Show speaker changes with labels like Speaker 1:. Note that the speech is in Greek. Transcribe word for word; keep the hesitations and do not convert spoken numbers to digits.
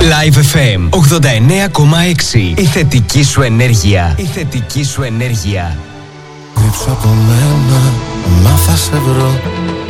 Speaker 1: Live εφ εμ ογδόντα εννέα κόμμα έξι. Η θετική σου ενέργεια. Η θετική σου ενέργεια.
Speaker 2: Κρύψω από μένα, μα θα σε βρω.